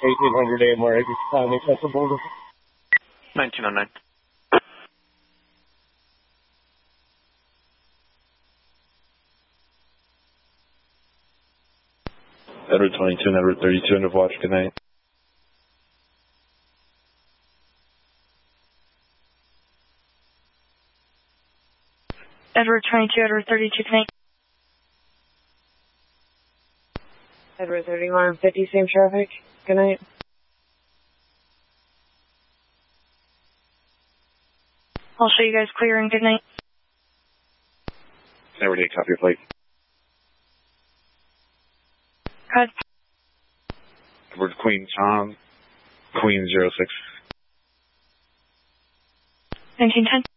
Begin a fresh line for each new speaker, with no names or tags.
1800 AMR, is time accessible?
1909.
Edward 22 and Edward 32, end of watch, good night.
Edward 22, Edward 32, good night.
Edward 31, 50, same traffic, good night.
I'll show you guys clear and good night.
Edward 8, copy your flight.
Good.
Edward Queen Tom, Queen 06.
1910.